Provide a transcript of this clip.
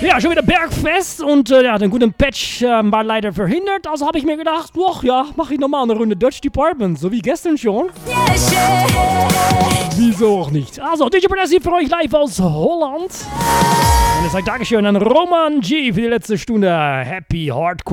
Ja, schon wieder Bergfest und den guten Patch war leider verhindert. Also habe ich mir gedacht, mache ich nochmal eine Runde Dutch Department, so wie gestern schon. Wieso auch nicht? Also, DJ Progressive für euch live aus Holland. Und ich sage Dankeschön an Roman G für die letzte Stunde. Happy Hardcore.